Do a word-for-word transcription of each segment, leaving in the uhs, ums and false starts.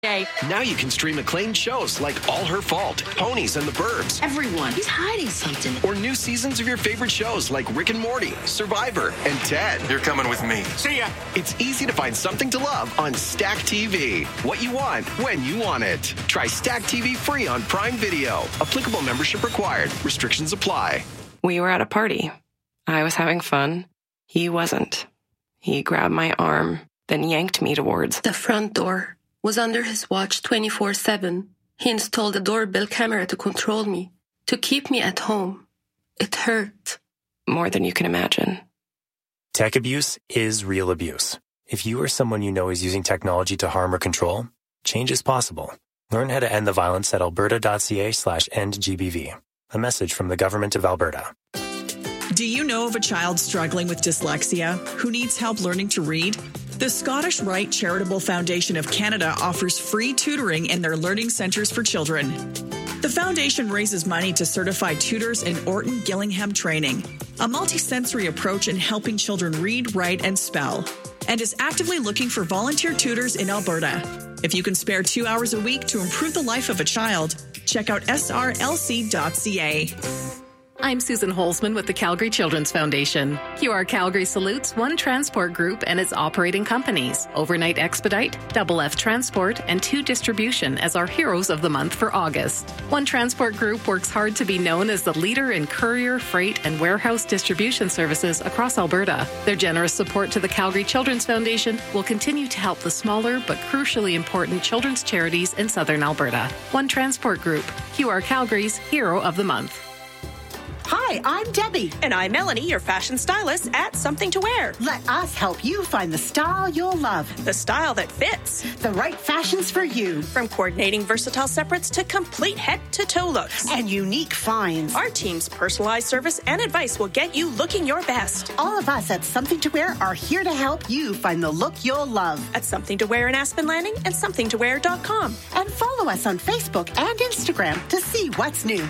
Now you can stream acclaimed shows like All Her Fault, Ponies and the Burbs. Everyone, he's hiding something. Or new seasons of your favorite shows like Rick and Morty, Survivor, and Ted. You're coming with me. See ya. It's easy to find something to love on Stack T V. What you want, when you want it. Try Stack T V free on Prime Video. Applicable membership required. Restrictions apply. We were at a party. I was having fun. He wasn't. He grabbed my arm, then yanked me towards the front door. Was under his watch twenty-four seven. He installed a doorbell camera to control me, to keep me at home. It hurt. More than you can imagine. Tech abuse is real abuse. If you or someone you know is using technology to harm or control, change is possible. Learn how to end the violence at alberta.ca slash endgbv. A message from the Government of Alberta. Do you know of a child struggling with dyslexia who needs help learning to read? The Scottish Rite Charitable Foundation of Canada offers free tutoring in their learning centres for children. The foundation raises money to certify tutors in Orton Gillingham training, a multisensory approach in helping children read, write, and spell, and is actively looking for volunteer tutors in Alberta. If you can spare two hours a week to improve the life of a child, check out s r l c dot c a. I'm Susan Holzman with the Calgary Children's Foundation. Q R Calgary salutes One Transport Group and its operating companies, Overnight Expedite, Double F Transport, and Two Distribution as our heroes of the month for August. One Transport Group works hard to be known as the leader in courier, freight, and warehouse distribution services across Alberta. Their generous support to the Calgary Children's Foundation will continue to help the smaller but crucially important children's charities in southern Alberta. One Transport Group, Q R Calgary's Hero of the Month. Hi, I'm Debbie. And I'm Melanie, your fashion stylist at Something to Wear. Let us help you find the style you'll love. The style that fits. The right fashions for you. From coordinating versatile separates to complete head-to-toe looks. And unique finds. Our team's personalized service and advice will get you looking your best. All of us at Something to Wear are here to help you find the look you'll love. At Something to Wear in Aspen Landing and something to wear dot com. And follow us on Facebook and Instagram to see what's new.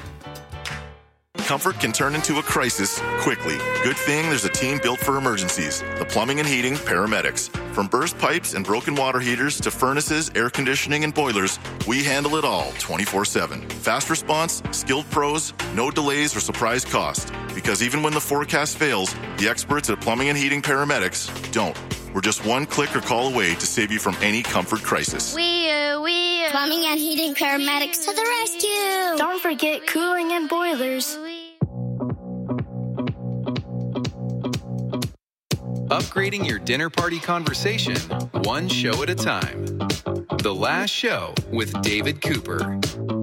Comfort can turn into a crisis quickly. Good thing there's a team built for emergencies. The Plumbing and Heating Paramedics. From burst pipes and broken water heaters to furnaces, air conditioning, and boilers, we handle it all twenty-four seven. Fast response, skilled pros, no delays or surprise cost. Because even when the forecast fails, the experts at Plumbing and Heating Paramedics don't. We're just one click or call away to save you from any comfort crisis. We, uh, we, uh, Plumbing and Heating Paramedics to the rescue. Don't forget cooling and boilers. Upgrading your dinner party conversation, one show at a time. The Last Show with David Cooper.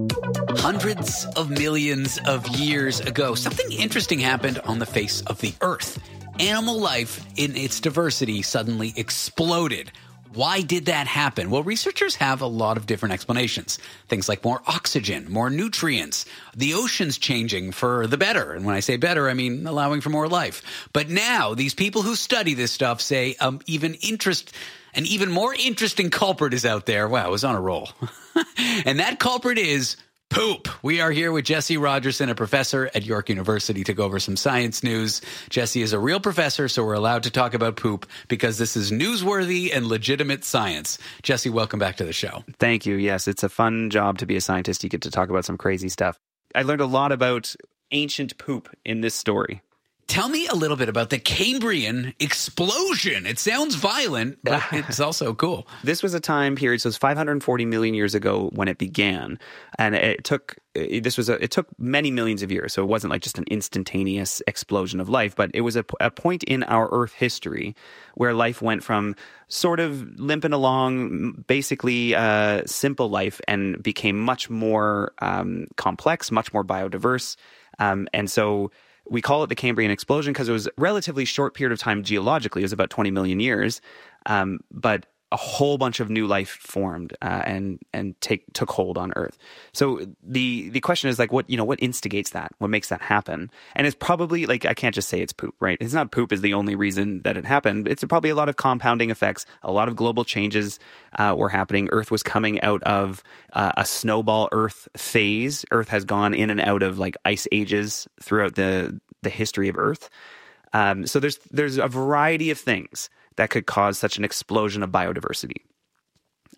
Hundreds of millions of years ago, something interesting happened on the face of the Earth. Animal life in its diversity suddenly exploded. Why did that happen? Well, researchers have a lot of different explanations. Things like more oxygen, more nutrients, the oceans changing for the better. And when I say better, I mean allowing for more life. But now these people who study this stuff say um, even interest, an even more interesting culprit is out there. Wow, I was on a roll. And that culprit is poop. We are here with Jesse Rogerson, a professor at York University, to go over some science news. Jesse is a real professor, so we're allowed to talk about poop because this is newsworthy and legitimate science. Jesse, welcome back to the show. Thank you. Yes, it's a fun job to be a scientist. You get to talk about some crazy stuff. I learned a lot about ancient poop in this story. Tell me a little bit about the Cambrian explosion. It sounds violent, but it's also cool. This was a time period, so it's five hundred forty million years ago when it began, and it took this was a, it took many millions of years. So it wasn't like just an instantaneous explosion of life, but it was a, a point in our Earth history where life went from sort of limping along, basically uh, simple life, and became much more um, complex, much more biodiverse, um, and so. We call it the Cambrian explosion because it was a relatively short period of time geologically. It was about twenty million years, um, but a whole bunch of new life formed uh, and and take took hold on Earth. So the the question is like, what you know, what instigates that? What makes that happen? And it's probably like I can't just say it's poop, right? It's not poop is the only reason that it happened. It's probably a lot of compounding effects. A lot of global changes uh, were happening. Earth was coming out of uh, a snowball Earth phase. Earth has gone in and out of like ice ages throughout the the history of Earth. Um, so there's there's a variety of things that could cause such an explosion of biodiversity.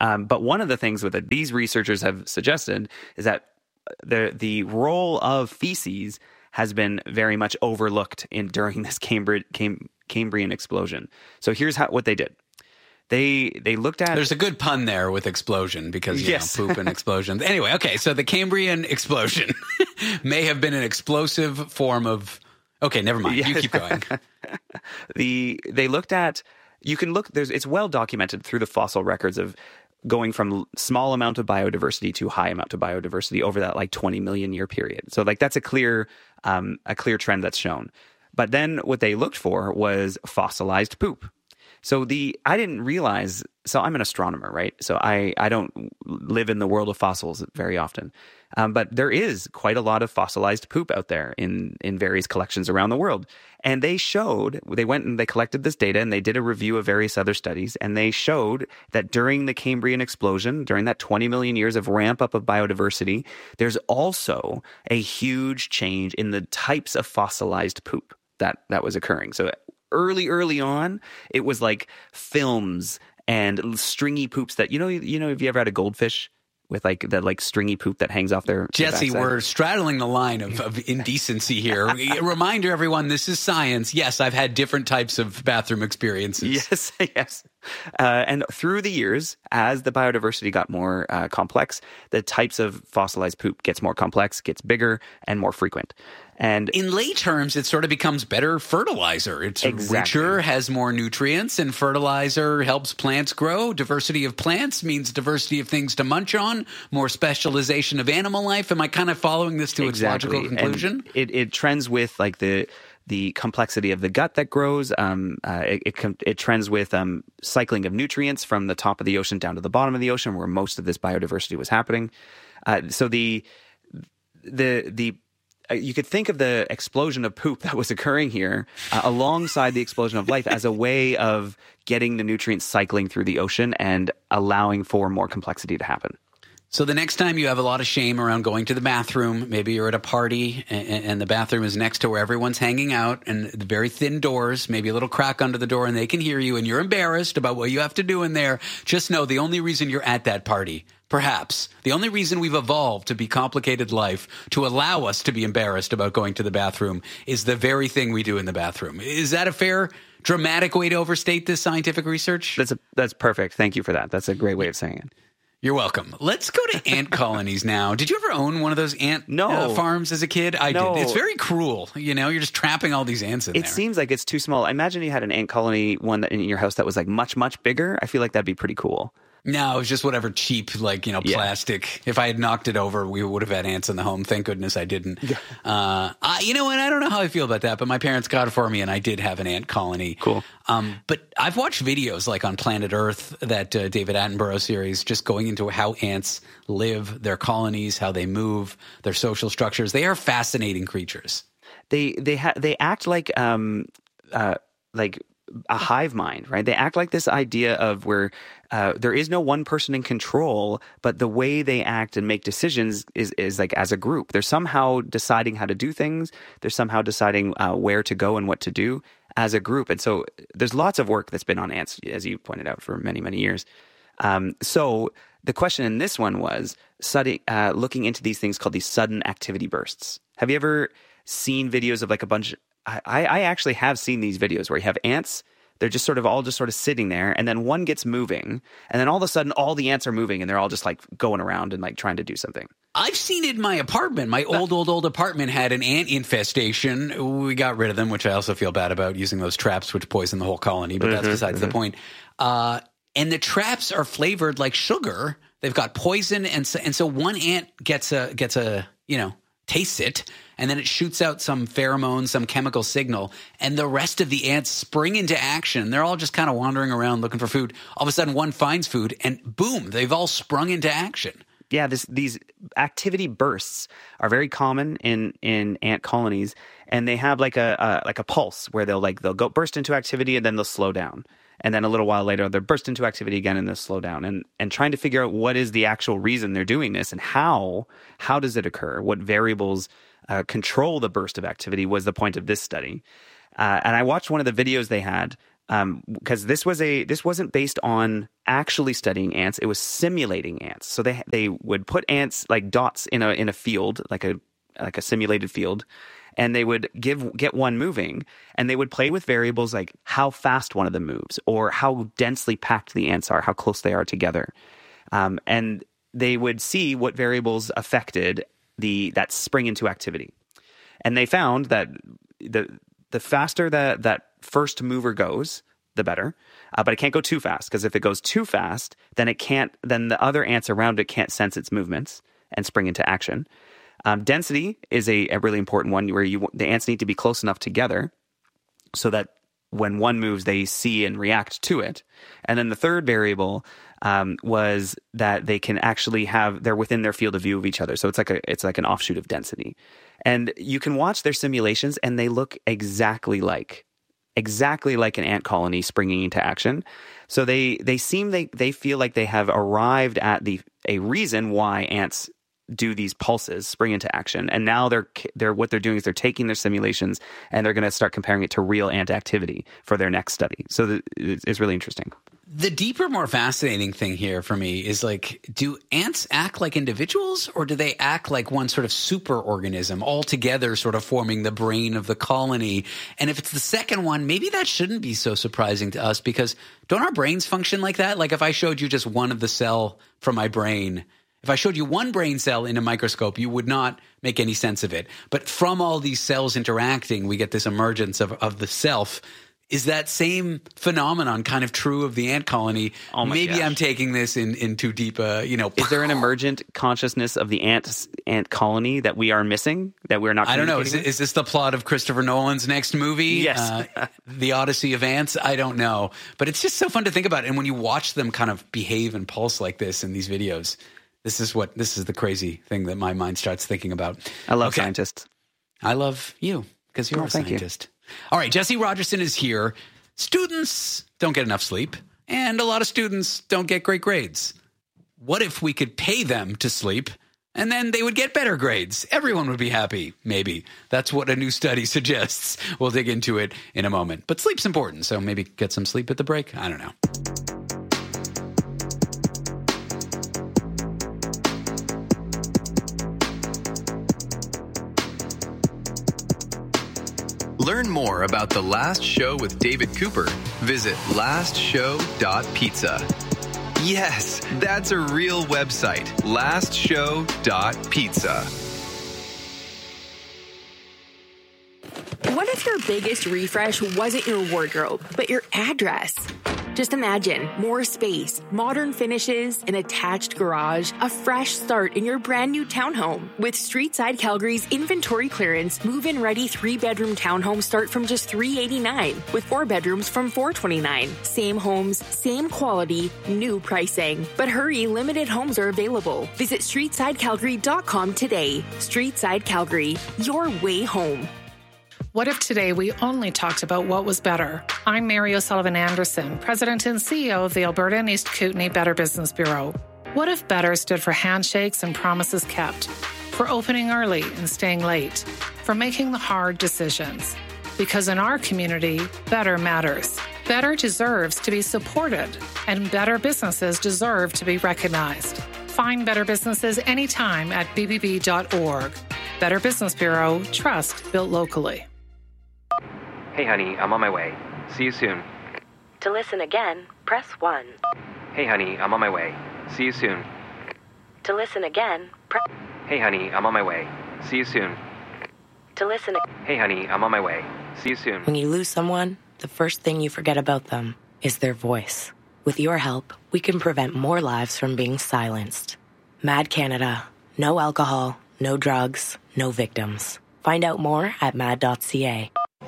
Um, but one of the things that these researchers have suggested is that the the role of feces has been very much overlooked in during this Cambrian, Cam, Cambrian explosion. So here's how what they did. They they looked at... There's a good pun there with explosion because, you yes. know, poop and explosions. Anyway, okay, so the Cambrian explosion may have been an explosive form of... Okay, never mind. Yeah. You keep going. the They looked at... You can look... There's It's well documented through the fossil records of going from small amount of biodiversity to high amount of biodiversity over that like twenty million year period. So like that's a clear um, a clear trend that's shown. But then what they looked for was fossilized poop. So the I didn't realize. So I'm an astronomer, right? So I I don't live in the world of fossils very often, um, but there is quite a lot of fossilized poop out there in in various collections around the world. And they showed they went and they collected this data and they did a review of various other studies, and they showed that during the Cambrian explosion, during that twenty million years of ramp up of biodiversity, there's also a huge change in the types of fossilized poop that that was occurring. So early, early on, it was like films and stringy poops that, you know, you know, have you ever had a goldfish with like the like stringy poop that hangs off their Jesse, their we're straddling the line of, of indecency here. A reminder, everyone, this is science. Yes, I've had different types of bathroom experiences. Yes, yes. Uh, and through the years, as the biodiversity got more uh, complex, the types of fossilized poop gets more complex, gets bigger, and more frequent. And in lay terms, it sort of becomes better fertilizer. It's exactly. richer, has more nutrients, and fertilizer helps plants grow. Diversity of plants means diversity of things to munch on, more specialization of animal life. Am I kind of following this to exactly. its logical conclusion? And it, it trends with like the the complexity of the gut that grows. Um, uh, it, it it trends with um, cycling of nutrients from the top of the ocean down to the bottom of the ocean, where most of this biodiversity was happening. Uh, so the the the you could think of the explosion of poop that was occurring here uh, alongside the explosion of life as a way of getting the nutrients cycling through the ocean and allowing for more complexity to happen. So the next time you have a lot of shame around going to the bathroom, maybe you're at a party and, and the bathroom is next to where everyone's hanging out and the very thin doors, maybe a little crack under the door and they can hear you and you're embarrassed about what you have to do in there, just know the only reason you're at that party, perhaps, the only reason we've evolved to be complicated life, to allow us to be embarrassed about going to the bathroom, is the very thing we do in the bathroom. Is that a fair, dramatic way to overstate this scientific research? That's a, that's perfect. Thank you for that. That's a great way of saying it. You're welcome. Let's go to ant colonies now. Did you ever own one of those ant no. uh, farms as a kid? I no. did. It's very cruel. You know, you're just trapping all these ants in it there. It seems like it's too small. Imagine you had an ant colony one that in your house that was like much, much bigger. I feel like that'd be pretty cool. No, it was just whatever cheap, like, you know, yeah. plastic. If I had knocked it over, we would have had ants in the home. Thank goodness I didn't. uh, I, you know what? I don't know how I feel about that, but my parents got it for me, and I did have an ant colony. Cool. Um, but I've watched videos like on Planet Earth, that uh, David Attenborough series, just going into how ants live, their colonies, how they move, their social structures. They are fascinating creatures. They they ha- they act like um uh like. a hive mind, right? They act like this idea of where uh, there is no one person in control, but the way they act and make decisions is is like as a group. They're somehow deciding how to do things. They're somehow deciding uh, where to go and what to do as a group. And so there's lots of work that's been on ants, as you pointed out, for many, many years. Um, so the question in this one was study, uh, looking into these things called these sudden activity bursts. Have you ever seen videos of like a bunch of I, I actually have seen these videos where you have ants. They're just sort of all just sort of sitting there, and then one gets moving, and then all of a sudden all the ants are moving, and they're all just like going around and like trying to do something. I've seen it in my apartment. My old, old, old apartment had an ant infestation. We got rid of them, which I also feel bad about, using those traps which poison the whole colony, but mm-hmm, that's besides mm-hmm. the point. Uh, and the traps are flavored like sugar. They've got poison, and so, and so one ant gets a gets a you know tastes it, and then it shoots out some pheromone, some chemical signal, and the rest of the ants spring into action. They're all just kind of wandering around looking for food. All of a sudden, one finds food, and boom, they've all sprung into action. Yeah, this, these activity bursts are very common in, in ant colonies, and they have like a, a like a pulse where they'll like they'll go burst into activity and then they'll slow down. And then a little while later, they'll burst into activity again and they'll slow down. And and trying to figure out what is the actual reason they're doing this and how how does it occur? What variables uh, control the burst of activity was the point of this study. Uh, and I watched one of the videos they had because um, this was a this wasn't based on actually studying ants. It was simulating ants. So they they would put ants like dots in a in a field, like a like a simulated field, and they would give get one moving, and they would play with variables like how fast one of them moves, or how densely packed the ants are, how close they are together, um, and they would see what variables affected the that spring into activity. And they found that the the faster that that first mover goes, the better. Uh, but it can't go too fast, because if it goes too fast, then it can't. Then the other ants around it can't sense its movements and spring into action. Um, density is a, a really important one, where you the ants need to be close enough together so that when one moves, they see and react to it. And then the third variable um, was that they can actually have they're within their field of view of each other. So it's like a it's like an offshoot of density. And you can watch their simulations, and they look exactly like exactly like an ant colony springing into action. So they they seem they they feel like they have arrived at the a reason why ants do these pulses, spring into action. And now they're they're what they're doing is they're taking their simulations and they're going to start comparing it to real ant activity for their next study. So the, it's really interesting. The deeper, more fascinating thing here for me is, like, do ants act like individuals, or do they act like one sort of super organism all together, sort of forming the brain of the colony? And if it's the second one, maybe that shouldn't be so surprising to us, because don't our brains function like that? Like, if I showed you just one of the cell from my brain, if I showed you one brain cell in a microscope, you would not make any sense of it. But from all these cells interacting, we get this emergence of, of the self. Is that same phenomenon kind of true of the ant colony? Oh my Maybe gosh. I'm taking this in, in too deep a, you know. Is there an emergent consciousness of the ant ant colony that we are missing, that we're not I don't know. Is, communicating with? is this the plot of Christopher Nolan's next movie? Yes. Uh, The Odyssey of Ants? I don't know. But it's just so fun to think about. And when you watch them kind of behave and pulse like this in these videos, this is what this is the crazy thing that my mind starts thinking about. I love Okay. scientists. I love you, because you're Oh, a thank you. scientist. All right, Jesse Rogerson is here. Students don't get enough sleep, and a lot of students don't get great grades. What if we could pay them to sleep, and then they would get better grades? Everyone would be happy, maybe. That's what a new study suggests. We'll dig into it in a moment. But sleep's important, so maybe get some sleep at the break. I don't know. Learn more about The Last Show with David Cooper. Visit last show dot pizza. Yes, that's a real website. last show dot pizza. What if your biggest refresh wasn't your wardrobe, but your address? Just imagine more space, modern finishes, an attached garage, a fresh start in your brand new townhome. With Streetside Calgary's inventory clearance, move-in ready three-bedroom townhomes start from just three eighty-nine, with four bedrooms from four twenty-nine. Same homes, same quality, new pricing. But hurry, limited homes are available. Visit streetside calgary dot com today. Streetside Calgary, your way home. What if today we only talked about what was better? I'm Mary O'Sullivan Anderson, President and C E O of the Alberta and East Kootenay Better Business Bureau. What if better stood for handshakes and promises kept, for opening early and staying late, for making the hard decisions? Because in our community, better matters. Better deserves to be supported, and better businesses deserve to be recognized. Find better businesses anytime at b b b dot org. Better Business Bureau, trust built locally. Hey, honey, I'm on my way. See you soon. To listen again, press one. Hey, honey, I'm on my way. See you soon. To listen again, press... Hey, honey, I'm on my way. See you soon. To listen... Hey, honey, I'm on my way. See you soon. When you lose someone, the first thing you forget about them is their voice. With your help, we can prevent more lives from being silenced. Mad Canada. No alcohol, no drugs, no victims. Find out more at mad dot c a.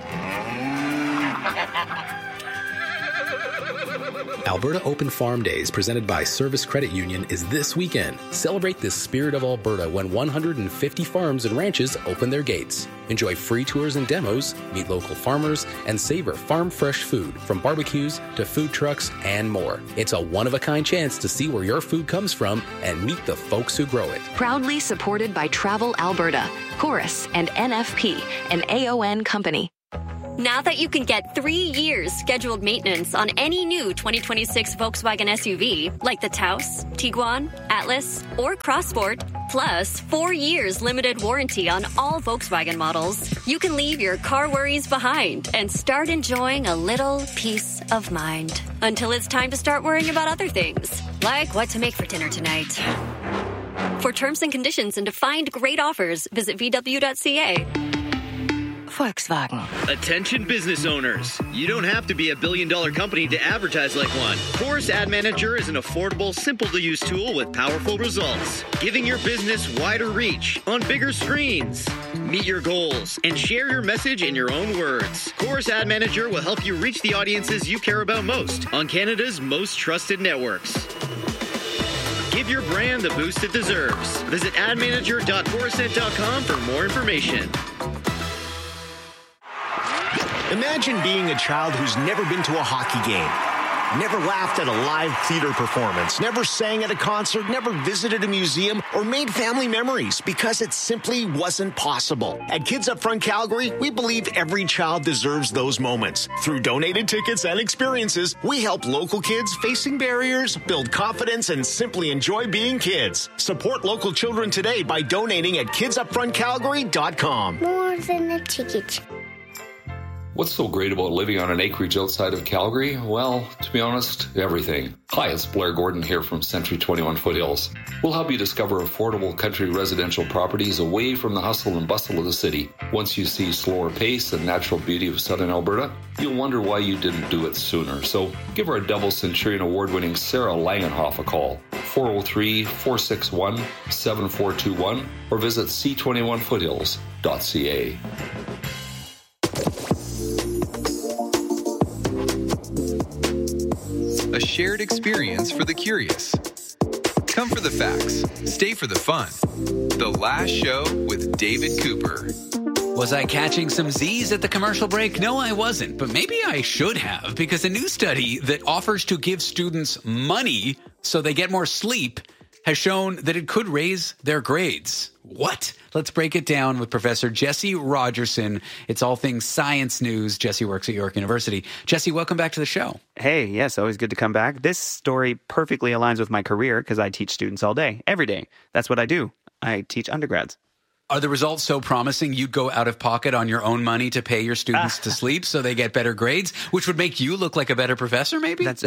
Alberta Open Farm Days, presented by Service Credit Union, is this weekend. Celebrate the spirit of Alberta when one hundred fifty farms and ranches open their gates. Enjoy free tours and demos, meet local farmers, and savor farm-fresh food, from barbecues to food trucks and more. It's a one-of-a-kind chance to see where your food comes from and meet the folks who grow it. Proudly supported by Travel Alberta, Chorus, and N F P, an A O N company. Now that you can get three years scheduled maintenance on any new twenty twenty-six Volkswagen S U V, like the Taos, Tiguan, Atlas, or Crossport, plus four years limited warranty on all Volkswagen models, you can leave your car worries behind and start enjoying a little peace of mind. Until it's time to start worrying about other things, like what to make for dinner tonight. For terms and conditions and to find great offers, visit V W dot C A. Volkswagen. Attention business owners. You don't have to be a billion dollar company to advertise like one. Chorus Ad Manager is an affordable, simple to use tool with powerful results, giving your business wider reach on bigger screens. Meet your goals and share your message in your own words. Chorus Ad Manager will help you reach the audiences you care about most on Canada's most trusted networks. Give your brand the boost it deserves. Visit ad manager dot chorusnet dot com for more information. Imagine being a child who's never been to a hockey game, never laughed at a live theater performance, never sang at a concert, never visited a museum, or made family memories because it simply wasn't possible. At Kids Up Front Calgary, we believe every child deserves those moments. Through donated tickets and experiences, we help local kids facing barriers build confidence and simply enjoy being kids. Support local children today by donating at kids up front calgary dot com. More than a ticket. What's so great about living on an acreage outside of Calgary? Well, to be honest, everything. Hi, it's Blair Gordon here from Century twenty-one Foothills. We'll help you discover affordable country residential properties away from the hustle and bustle of the city. Once you see slower pace and natural beauty of southern Alberta, you'll wonder why you didn't do it sooner. So give our double Centurion award-winning Sarah Langenhoff a call, four oh three, four six one, seven four two one, or visit c twenty-one foothills dot c a. A shared experience for the curious. Come for the facts, stay for the fun. The Last Show with David Cooper. Was I catching some Z's at the commercial break? No, I wasn't, but maybe I should have, because a new study that offers to give students money so they get more sleep has shown that it could raise their grades. What? Let's break it down with Professor Jesse Rogerson. It's all things science news. Jesse works at York University. Jesse, welcome back to the show. Hey, yes, always good to come back. This story perfectly aligns with my career because I teach students all day, every day. That's what I do. I teach undergrads. Are the results so promising you'd go out of pocket on your own money to pay your students to sleep so they get better grades, which would make you look like a better professor, maybe? That's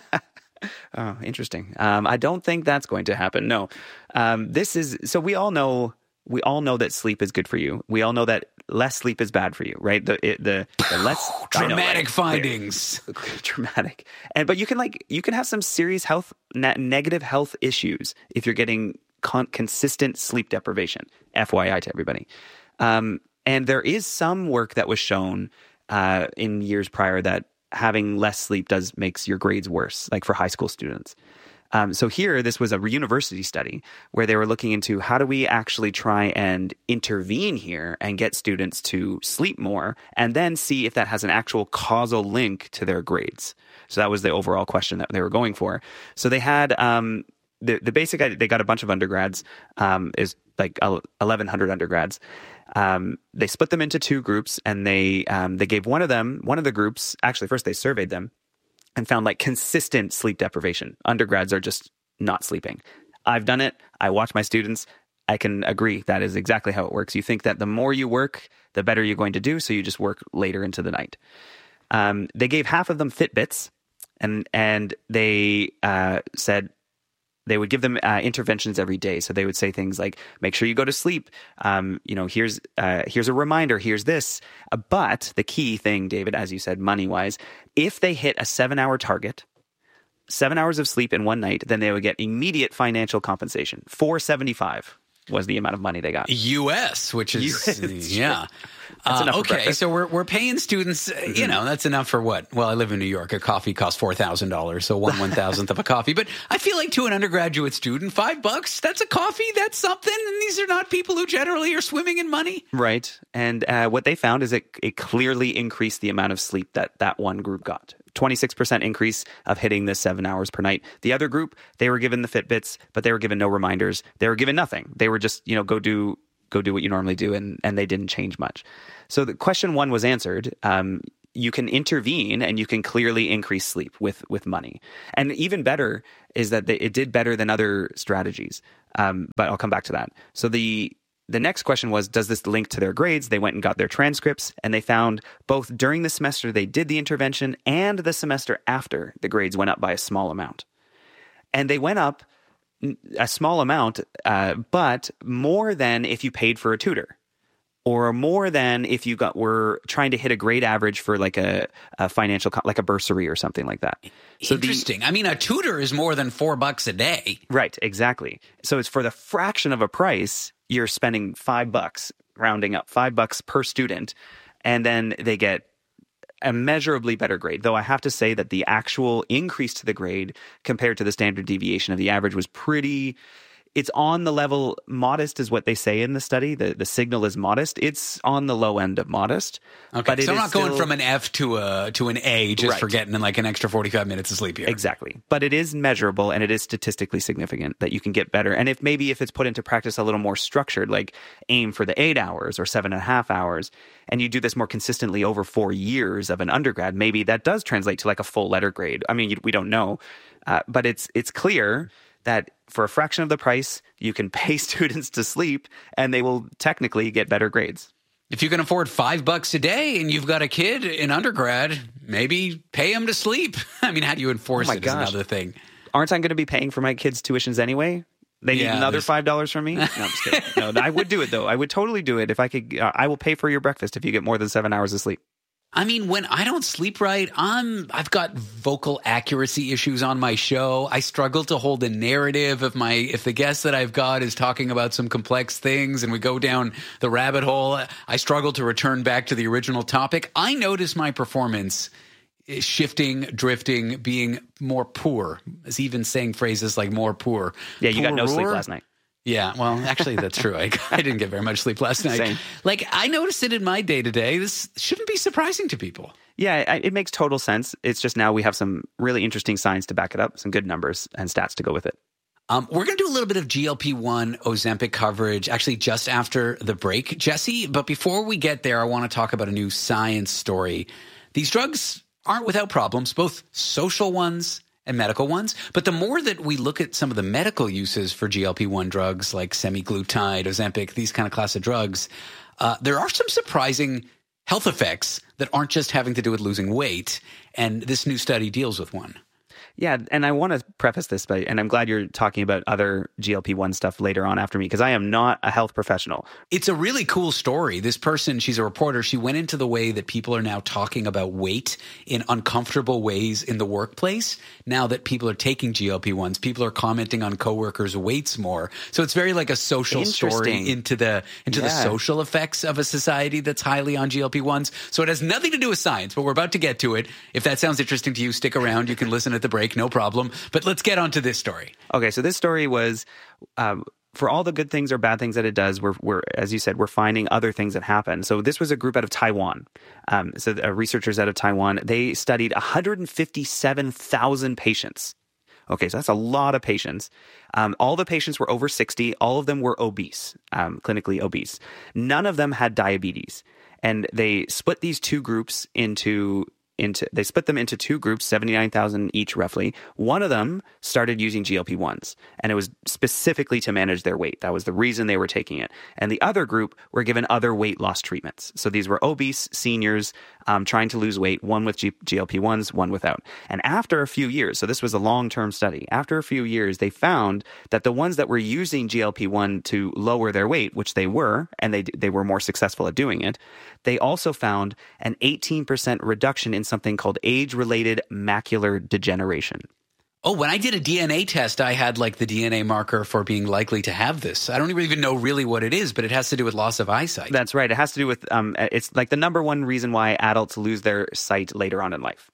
Oh, interesting. Um, I don't think that's going to happen. No. Um, this is, so we all know, we all know that sleep is good for you. We all know that less sleep is bad for you, right? The, it, the, the less dramatic know, like, findings, clear, clear, dramatic. And, but you can like, you can have some serious health, ne- negative health issues if you're getting con- consistent sleep deprivation, F Y I to everybody. Um, and there is some work that was shown, uh, in years prior that having less sleep does makes your grades worse, like for high school students. Um, so here, this was a university study where they were looking into how do we actually try and intervene here and get students to sleep more, and then see if that has an actual causal link to their grades. So that was the overall question that they were going for. So they had um, the the basic. They got a bunch of undergrads, um, is like eleven hundred undergrads. Um, they split them into two groups, and they um, they gave one of them, one of the groups, actually first they surveyed them and found like consistent sleep deprivation. Undergrads are just not sleeping. I've done it. I watch my students. I can agree that is exactly how it works. You think that the more you work, the better you're going to do, so you just work later into the night. Um, they gave half of them Fitbits, and, and they uh, said, they would give them uh, interventions every day. So they would say things like, make sure you go to sleep. Um, you know, here's uh, here's a reminder. Here's this. Uh, but the key thing, David, as you said, money-wise, if they hit a seven-hour target, seven hours of sleep in one night, then they would get immediate financial compensation. four seventy-five was the amount of money they got. U S, which is, U S, yeah. That's enough uh, for okay, breakfast. so we're we're paying students, uh, Mm-hmm. you know, that's enough for what? Well, I live in New York. A coffee costs four thousand dollars, so one one-thousandth of a coffee. But I feel like to an undergraduate student, five bucks, that's a coffee, that's something. And these are not people who generally are swimming in money. Right. And uh, what they found is it, it clearly increased the amount of sleep that that one group got. twenty-six percent increase of hitting the seven hours per night. The other group, they were given the Fitbits, but they were given no reminders. They were given nothing. They were just, you know, go do go do what you normally do, and, and they didn't change much. So the question one was answered. Um, you can intervene and you can clearly increase sleep with, with money. And even better is that they, it did better than other strategies. Um, but I'll come back to that. So the The next question was, does this link to their grades? They went and got their transcripts, and they found both during the semester they did the intervention and the semester after, the grades went up by a small amount. And they went up a small amount, uh, but more than if you paid for a tutor, or more than if you got were trying to hit a grade average for like a, a financial, like a bursary or something like that. So Interesting. The, I mean, a tutor is more than four bucks a day. Right, exactly. So it's for the fraction of a price. You're spending five bucks, rounding up, five bucks per student, and then they get a measurably better grade. Though I have to say that the actual increase to the grade compared to the standard deviation of the average was pretty... It's on the level, modest is what they say in the study. The the signal is modest. It's on the low end of modest. Okay, but so I'm not still, going from an F to a to an A just right. for getting like an extra forty-five minutes of sleep here. Exactly. But it is measurable, and it is statistically significant that you can get better. And if maybe if it's put into practice a little more structured, like aim for the eight hours or seven and a half hours, and you do this more consistently over four years of an undergrad, maybe that does translate to like a full letter grade. I mean, we don't know, uh, but it's it's clear that for a fraction of the price, you can pay students to sleep and they will technically get better grades. If you can afford five bucks a day and you've got a kid in undergrad, maybe pay him to sleep. I mean, how do you enforce oh my it gosh. is another thing. Aren't I going to be paying for my kids' tuitions anyway? They need yeah, another five dollars from me? No, I'm just kidding. No, I would do it, though. I would totally do it if I could. Uh, I will pay for your breakfast if you get more than seven hours of sleep. I mean, when I don't sleep right, I'm, I've got vocal accuracy issues on my show. I struggle to hold a narrative if my, if the guest that I've got is talking about some complex things and we go down the rabbit hole, I struggle to return back to the original topic. I notice my performance is shifting, drifting, being more poor. Is even saying phrases like more poor. Yeah, you poor got no sleep roar? last night. Yeah, well, actually, that's true. I, I didn't get very much sleep last night. Same. Like, I noticed it in my day-to-day. This shouldn't be surprising to people. Yeah, it makes total sense. It's just now we have some really interesting science to back it up, some good numbers and stats to go with it. Um, we're going to do a little bit of G L P one Ozempic coverage, actually just after the break, Jesse. But before we get there, I want to talk about a new science story. These drugs aren't without problems, both social ones and medical ones. But the more that we look at some of the medical uses for G L P one drugs like semaglutide, Ozempic, these kind of class of drugs, uh, there are some surprising health effects that aren't just having to do with losing weight. And this new study deals with one. Yeah, and I want to preface this, by, and I'm glad you're talking about other G L P one stuff later on after me, because I am not a health professional. It's a really cool story. This person, she's a reporter, she went into the way that people are now talking about weight in uncomfortable ways in the workplace. Now that people are taking G L P ones, people are commenting on coworkers' weights more. So it's very like a social story into the into yeah. the social effects of a society that's highly on G L P ones. So it has nothing to do with science, but we're about to get to it. If that sounds interesting to you, stick around. You can listen at the break. No problem. But let's get on to this story. Okay, so this story was, um, for all the good things or bad things that it does, we're, we're, as you said, we're finding other things that happen. So this was a group out of Taiwan. Um, so uh, researchers out of Taiwan, they studied one hundred fifty-seven thousand patients. Okay, so that's a lot of patients. Um, all the patients were over sixty. All of them were obese, um, clinically obese. None of them had diabetes. And they split these two groups into... Into, they split them into two groups, seventy-nine thousand each roughly. One of them started using G L P ones, and it was specifically to manage their weight. That was the reason they were taking it. And the other group were given other weight loss treatments. So these were obese seniors um, trying to lose weight, one with G- GLP ones, one without. And after a few years, so this was a long-term study, after a few years, they found that the ones that were using G L P one to lower their weight, which they were, and they they were more successful at doing it, they also found an eighteen percent reduction in something called age-related macular degeneration. Oh, when I did a D N A test, I had like the D N A marker for being likely to have this. I don't even know really what it is, but it has to do with loss of eyesight. That's right. It has to do with, um, it's like the number one reason why adults lose their sight later on in life.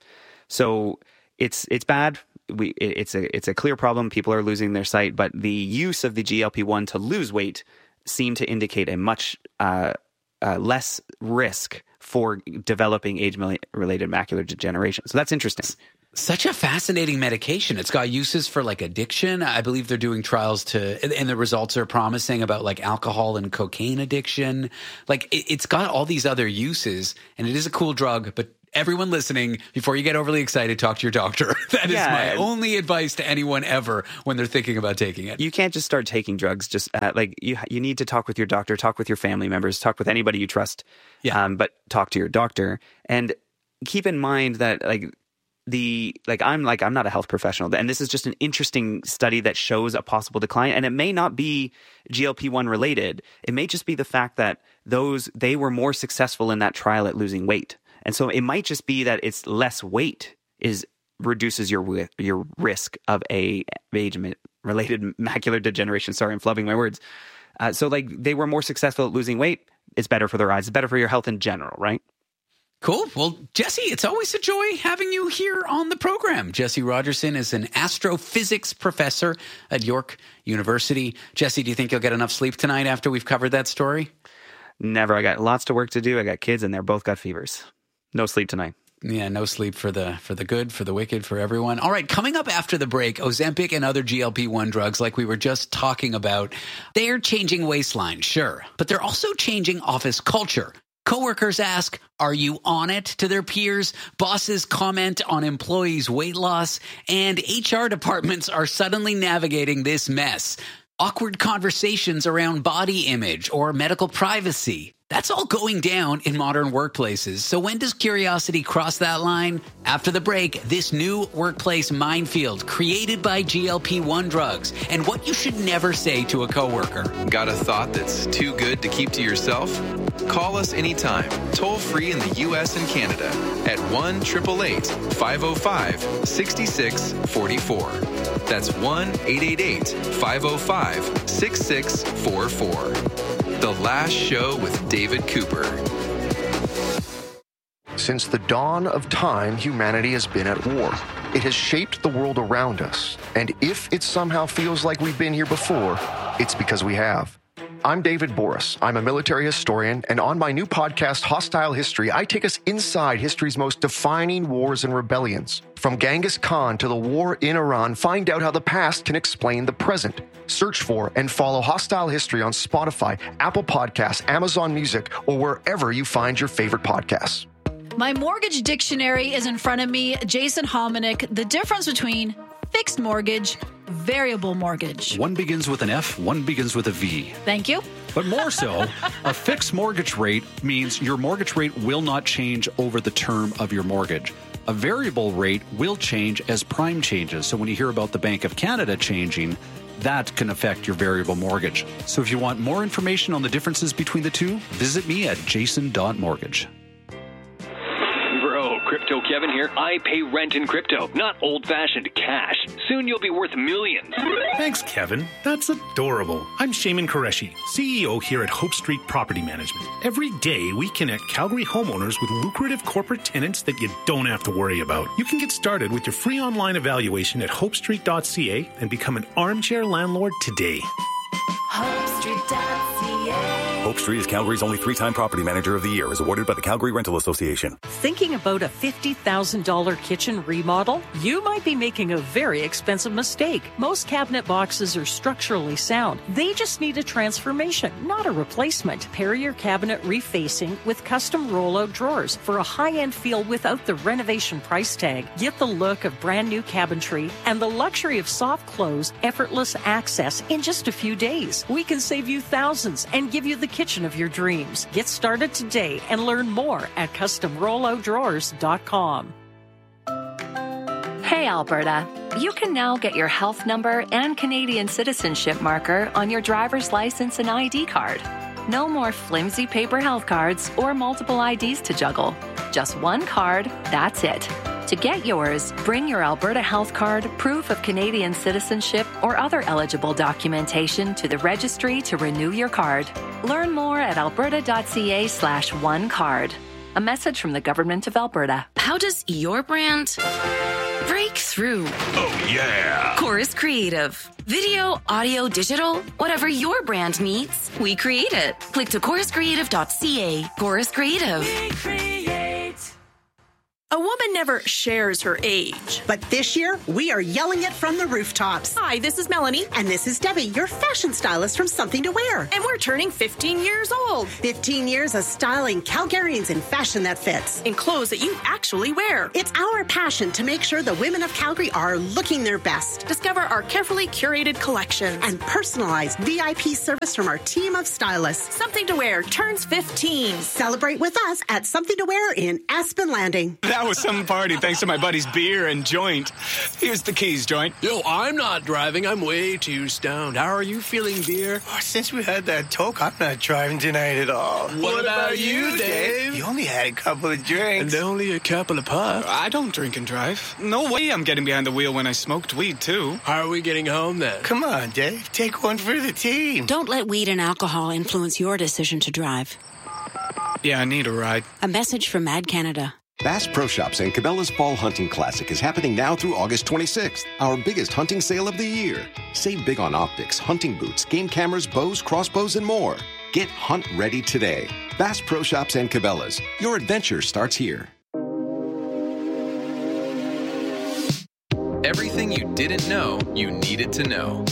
So it's it's bad. We it, it's a it's a clear problem. People are losing their sight, but the use of the G L P one to lose weight seemed to indicate a much uh, uh, less risk for developing age-related macular degeneration. So that's interesting. Such a fascinating medication. It's got uses for like addiction. I believe they're doing trials to, and the results are promising about like alcohol and cocaine addiction. Like it, it's got all these other uses, and it is a cool drug, but everyone listening, before you get overly excited, talk to your doctor. That is Yeah. my only advice to anyone ever when they're thinking about taking it. You can't just start taking drugs. Just uh, like you, you need to talk with your doctor, talk with your family members, talk with anybody you trust. Yeah. Um, but talk to your doctor, and keep in mind that like the like I'm like I'm not a health professional, and this is just an interesting study that shows a possible decline. And it may not be G L P one related. It may just be the fact that those they were more successful in that trial at losing weight. And so it might just be that it's less weight is reduces your your risk of a age-related macular degeneration. Sorry, I'm flubbing my words. Uh, so like they were more successful at losing weight. It's better for their eyes. It's better for your health in general, right? Cool. Well, Jesse, it's always a joy having you here on the program. Jesse Rogerson is an astrophysics professor at York University. Jesse, do you think you'll get enough sleep tonight after we've covered that story? Never. I got lots to work to do. I got kids, and they're both got fevers. No sleep tonight. Yeah, no sleep for the for the good, for the wicked, for everyone. All right, coming up after the break, Ozempic and other G L P one drugs like we were just talking about, they're changing waistlines, sure, but they're also changing office culture. Coworkers ask, are you on it to their peers? Bosses comment on employees' weight loss, and H R departments are suddenly navigating this mess. Awkward conversations around body image or medical privacy. That's all going down in modern workplaces. So when does curiosity cross that line? After the break, this new workplace minefield created by G L P one drugs and what you should never say to a coworker. Got a thought that's too good to keep to yourself? Call us anytime, toll free in the U S and Canada at one eight eight eight, five oh five, six six four four. That's one eight eight eight, five oh five, six six four four. The Last Show with David Cooper. Since the dawn of time, humanity has been at war. It has shaped the world around us. And if it somehow feels like we've been here before, it's because we have. I'm David Boris. I'm a military historian, and on my new podcast, Hostile History, I take us inside history's most defining wars and rebellions. From Genghis Khan to the war in Iran, find out how the past can explain the present. Search for and follow Hostile History on Spotify, Apple Podcasts, Amazon Music, or wherever you find your favorite podcasts. My mortgage dictionary is in front of me. Jason Hominick, the difference between fixed mortgage, variable mortgage. One begins with an F, one begins with a V. Thank you. But more so, a fixed mortgage rate means your mortgage rate will not change over the term of your mortgage. A variable rate will change as prime changes. So when you hear about the Bank of Canada changing, that can affect your variable mortgage. So if you want more information on the differences between the two, visit me at jason dot mortgage. Bro, Crypto Kevin here. I pay rent in crypto, not old-fashioned cash. Soon you'll be worth millions. Thanks, Kevin. That's adorable. I'm Shaman Qureshi, C E O here at Hope Street Property Management. Every day, we connect Calgary homeowners with lucrative corporate tenants that you don't have to worry about. You can get started with your free online evaluation at hope street dot c a and become an armchair landlord today. hope street dot c a Hope Street is Calgary's only three-time property manager of the year, as awarded by the Calgary Rental Association. Thinking about a fifty thousand dollars kitchen remodel? You might be making a very expensive mistake. Most cabinet boxes are structurally sound. They just need a transformation, not a replacement. Pair your cabinet refacing with custom rollout drawers for a high-end feel without the renovation price tag. Get the look of brand new cabinetry and the luxury of soft close, effortless access in just a few days. We can save you thousands and give you the kitchen of your dreams. Get started today and learn more at custom rollout drawers dot com. Hey, Alberta. You can now get your health number and Canadian citizenship marker on your driver's license and I D card. No more flimsy paper health cards or multiple I Ds to juggle. Just one card, that's it. To get yours, bring your Alberta Health Card, proof of Canadian citizenship, or other eligible documentation to the registry to renew your card. Learn more at alberta dot c a slash one card. A message from the Government of Alberta. How does your brand break through? Oh, yeah! Chorus Creative. Video, audio, digital, whatever your brand needs, we create it. Click to chorus creative dot c a. Chorus Creative. We create. A woman never shares her age. But this year, we are yelling it from the rooftops. Hi, this is Melanie. And this is Debbie, your fashion stylist from Something to Wear. And we're turning fifteen years old. fifteen years of styling Calgarians in fashion that fits. In clothes that you actually wear. It's our passion to make sure the women of Calgary are looking their best. Discover our carefully curated collections. And personalized V I P service from our team of stylists. Something to Wear turns fifteen. Celebrate with us at Something to Wear in Aspen Landing. That was some party thanks to my buddy's beer and joint. Here's the keys, joint. Yo, I'm not driving. I'm way too stoned. How are you feeling, beer? Oh, since we had that talk, I'm not driving tonight at all. What, what about, about you, Dave? You only had a couple of drinks. And only a couple of puffs. I don't drink and drive. No way I'm getting behind the wheel when I smoked weed, too. How are we getting home, then? Come on, Dave. Take one for the team. Don't let weed and alcohol influence your decision to drive. Yeah, I need a ride. A message from Mad Canada. Bass Pro Shops and Cabela's Fall Hunting Classic is happening now through August twenty-sixth, our biggest hunting sale of the year. Save big on optics, hunting boots, game cameras, bows, crossbows, and more. Get hunt ready today. Bass Pro Shops and Cabela's. Your adventure starts here. Everything you didn't know you needed to know.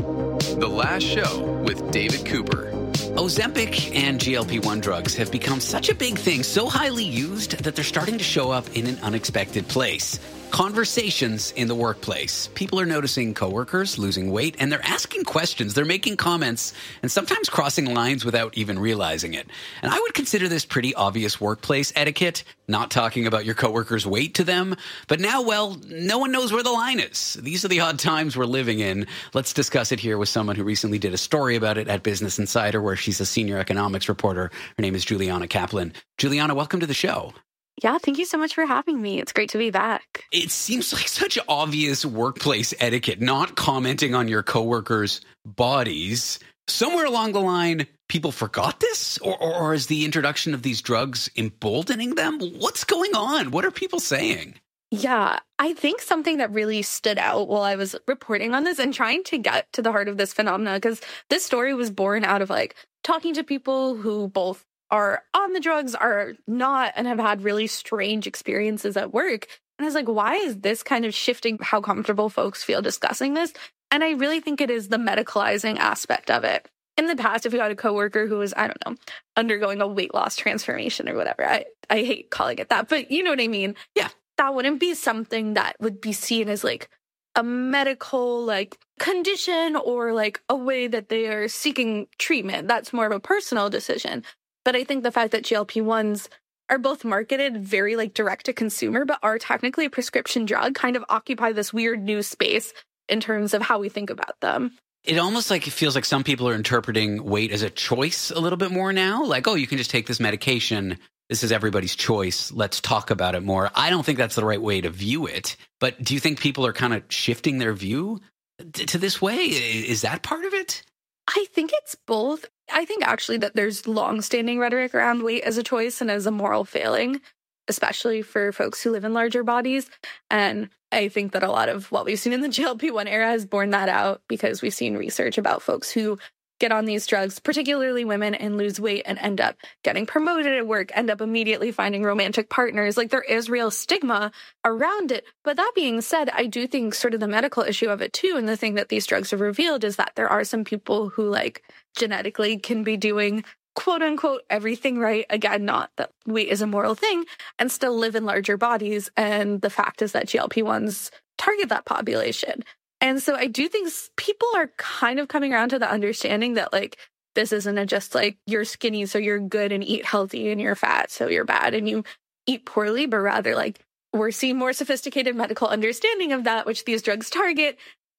The Last Show with David Cooper. Ozempic and G L P one drugs have become such a big thing, so highly used that they're starting to show up in an unexpected place. Conversations in the workplace. People are noticing coworkers losing weight, and they're asking questions. They're making comments, and sometimes crossing lines without even realizing it. And I would consider this pretty obvious workplace etiquette, not talking about your coworkers' weight to them. But now, well, no one knows where the line is. These are the odd times we're living in. Let's discuss it here with someone who recently did a story about it at Business Insider, where she's a senior economics reporter. Her name is Juliana Kaplan. Juliana, welcome to the show. Yeah, thank you so much for having me. It's great to be back. It seems like such obvious workplace etiquette, not commenting on your coworkers' bodies. Somewhere along the line, people forgot this? Or, or, or is the introduction of these drugs emboldening them? What's going on? What are people saying? Yeah, I think something that really stood out while I was reporting on this and trying to get to the heart of this phenomenon, because this story was born out of like talking to people who both are on the drugs, are not, and have had really strange experiences at work. And I was like, why is this kind of shifting how comfortable folks feel discussing this? And I really think it is the medicalizing aspect of it. In the past, if you had a coworker who was, I don't know, undergoing a weight loss transformation or whatever, I, I hate calling it that, but you know what I mean? Yeah. That wouldn't be something that would be seen as like a medical like condition or like a way that they are seeking treatment. That's more of a personal decision. But I think the fact that G L P ones are both marketed very like direct to consumer, but are technically a prescription drug, kind of occupy this weird new space in terms of how we think about them. It almost like it feels like some people are interpreting weight as a choice a little bit more now. Like, oh, you can just take this medication. This is everybody's choice. Let's talk about it more. I don't think that's the right way to view it. But do you think people are kind of shifting their view to this way? Is that part of it? I think it's both. I think actually that there's long-standing rhetoric around weight as a choice and as a moral failing, especially for folks who live in larger bodies. And I think that a lot of what we've seen in the G L P one era has borne that out, because we've seen research about folks who get on these drugs, particularly women, and lose weight and end up getting promoted at work, end up immediately finding romantic partners. Like, there is real stigma around it. But that being said, I do think sort of the medical issue of it too, and the thing that these drugs have revealed is that there are some people who like genetically can be doing quote unquote everything right. Again, not that weight is a moral thing, and still live in larger bodies. And the fact is that G L P ones target that population. And so I do think people are kind of coming around to the understanding that, like, this isn't a just, like, you're skinny, so you're good, and eat healthy, and you're fat, so you're bad, and you eat poorly, but rather, like, we're seeing more sophisticated medical understanding of that, which these drugs target.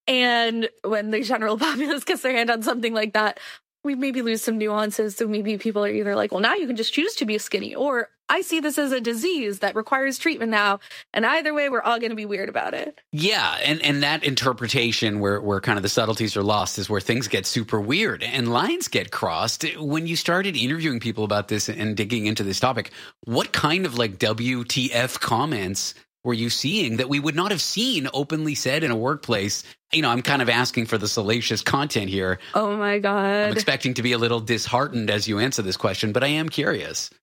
And when the general populace gets their hand on something like that, we maybe lose some nuances. So maybe people are either like, well, now you can just choose to be skinny, or I see this as a disease that requires treatment now. And either way, we're all going to be weird about it. Yeah. And, and that interpretation where, where kind of the subtleties are lost is where things get super weird and lines get crossed. When you started interviewing people about this and digging into this topic, what kind of like W T F comments were you seeing that we would not have seen openly said in a workplace? You know, I'm kind of asking for the salacious content here. Oh, my God. I'm expecting to be a little disheartened as you answer this question, but I am curious.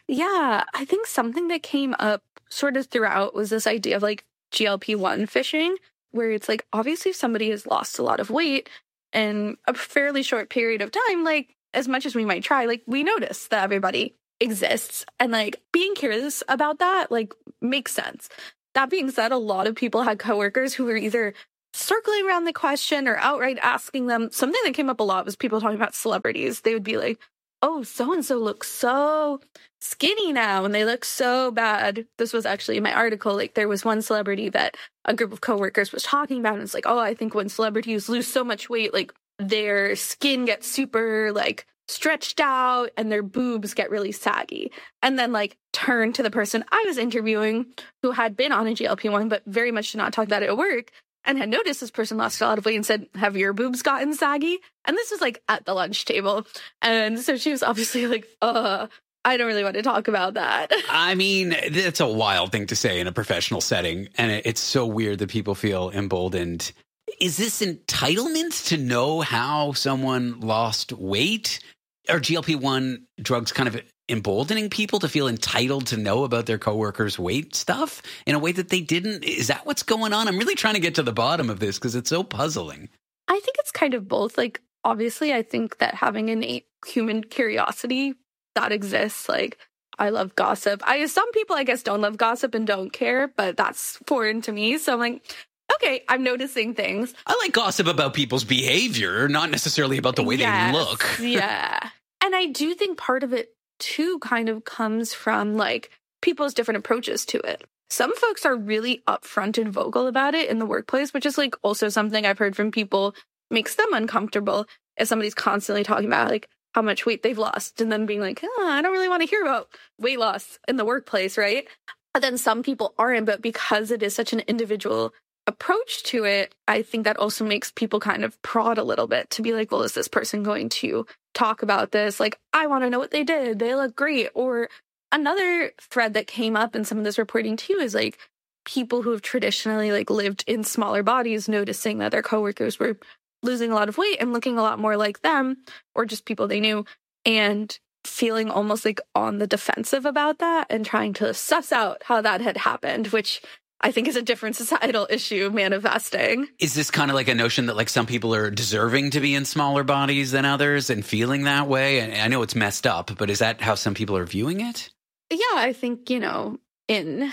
Yeah, I think something that came up sort of throughout was this idea of like G L P one fishing, where it's like, obviously if somebody has lost a lot of weight in a fairly short period of time, like as much as we might try, like we notice that everybody exists, and like being curious about that like makes sense. That being said, a lot of people had coworkers who were either circling around the question or outright asking them. Something that came up a lot was people talking about celebrities. They would be like, oh, so-and-so looks so skinny now, and they look so bad. This was actually in my article. Like, there was one celebrity that a group of coworkers was talking about, and it's like, oh, I think when celebrities lose so much weight, like, their skin gets super, like, stretched out, and their boobs get really saggy. And then, like, turn to the person I was interviewing who had been on a G L P one, but very much did not talk about it at work, and had noticed this person lost a lot of weight and said, have your boobs gotten saggy? And this was like at the lunch table. And so she was obviously like, uh, I don't really want to talk about that. I mean, that's a wild thing to say in a professional setting. And it's so weird that people feel emboldened. Is this entitlement to know how someone lost weight? Are G L P one drugs kind of emboldening people to feel entitled to know about their coworkers' weight stuff in a way that they didn't? Is that what's going on? I'm really trying to get to the bottom of this because it's so puzzling. I think it's kind of both. Like, obviously, I think that having innate human curiosity that exists, like, I love gossip. I some people, I guess, don't love gossip and don't care, but that's foreign to me. So I'm like, okay, I'm noticing things. I like gossip about people's behavior, not necessarily about the way yes, they look. Yeah. And I do think part of it, too, kind of comes from, like, people's different approaches to it. Some folks are really upfront and vocal about it in the workplace, which is, like, also something I've heard from people makes them uncomfortable if somebody's constantly talking about, like, how much weight they've lost and then being like, oh, I don't really want to hear about weight loss in the workplace, right? But then some people aren't, but because it is such an individual approach to it, I think that also makes people kind of prod a little bit to be like, well, is this person going to talk about this? Like, I want to know what they did. They look great. Or another thread that came up in some of this reporting too is like people who have traditionally like lived in smaller bodies noticing that their coworkers were losing a lot of weight and looking a lot more like them, or just people they knew, and feeling almost like on the defensive about that and trying to suss out how that had happened, which I think is a different societal issue manifesting. Is this kind of like a notion that like some people are deserving to be in smaller bodies than others and feeling that way? And I know it's messed up, but is that how some people are viewing it? Yeah, I think, you know, in